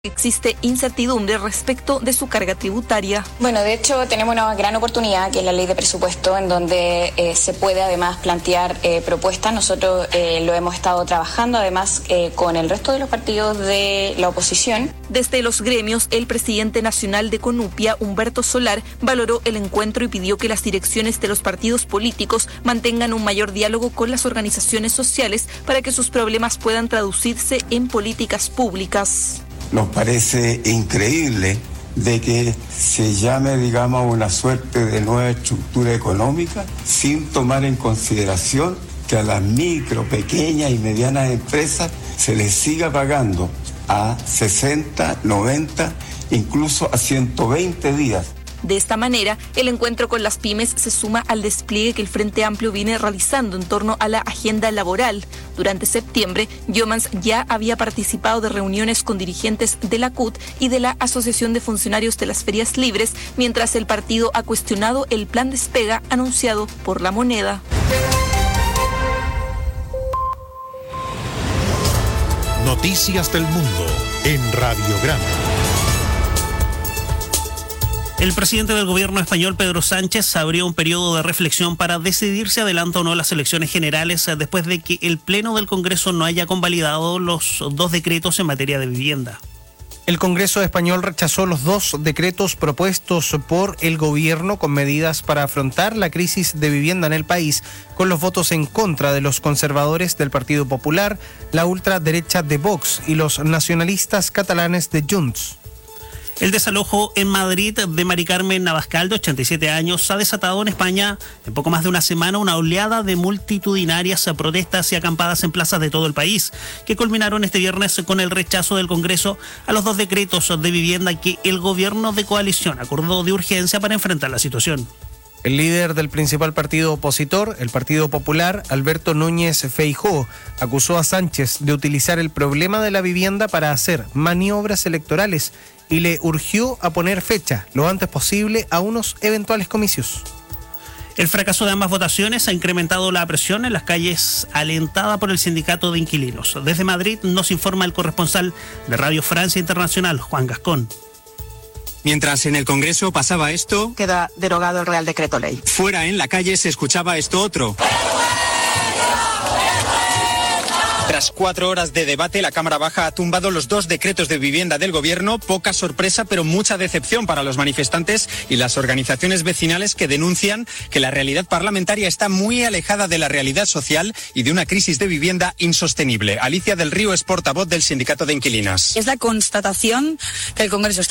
Existe incertidumbre respecto de su carga tributaria. Bueno, de hecho tenemos una gran oportunidad que es la ley de presupuesto, en donde se puede además plantear propuestas. Nosotros lo hemos estado trabajando además con el resto de los partidos de la oposición. Desde los gremios, el presidente nacional de Conupia, Humberto Solar, valoró el encuentro y pidió que las direcciones de los partidos políticos mantengan un mayor diálogo con las organizaciones sociales para que sus problemas puedan traducirse en políticas públicas. Nos parece increíble de que se llame, digamos, una suerte de nueva estructura económica sin tomar en consideración que a las micro, pequeñas y medianas empresas se les siga pagando a 60, 90, incluso a 120 días. De esta manera, el encuentro con las pymes se suma al despliegue que el Frente Amplio viene realizando en torno a la agenda laboral. Durante septiembre, Yomans ya había participado de reuniones con dirigentes de la CUT y de la Asociación de Funcionarios de las Ferias Libres, mientras el partido ha cuestionado el plan Despega anunciado por La Moneda. Noticias del Mundo en Radiograma. El presidente del gobierno español, Pedro Sánchez, abrió un periodo de reflexión para decidir si adelanta o no las elecciones generales después de que el Pleno del Congreso no haya convalidado los 2 decretos en materia de vivienda. El Congreso español rechazó los 2 decretos propuestos por el gobierno con medidas para afrontar la crisis de vivienda en el país, con los votos en contra de los conservadores del Partido Popular, la ultraderecha de Vox y los nacionalistas catalanes de Junts. El desalojo en Madrid de Mari Carmen Abascal, de 87 años, ha desatado en España en poco más de una semana una oleada de multitudinarias protestas y acampadas en plazas de todo el país, que culminaron este viernes con el rechazo del Congreso a los 2 decretos de vivienda que el gobierno de coalición acordó de urgencia para enfrentar la situación. El líder del principal partido opositor, el Partido Popular, Alberto Núñez Feijóo, acusó a Sánchez de utilizar el problema de la vivienda para hacer maniobras electorales y le urgió a poner fecha lo antes posible a unos eventuales comicios. El fracaso de ambas votaciones ha incrementado la presión en las calles, alentada por el sindicato de inquilinos. Desde Madrid nos informa el corresponsal de Radio Francia Internacional, Juan Gascón. Mientras en el Congreso pasaba esto, queda derogado el Real Decreto Ley. Fuera en la calle se escuchaba esto otro. Tras 4 horas de debate, la Cámara Baja ha tumbado los 2 decretos de vivienda del Gobierno. Poca sorpresa, pero mucha decepción para los manifestantes y las organizaciones vecinales que denuncian que la realidad parlamentaria está muy alejada de la realidad social y de una crisis de vivienda insostenible. Alicia del Río es portavoz del Sindicato de Inquilinas. Es la constatación que el Congreso está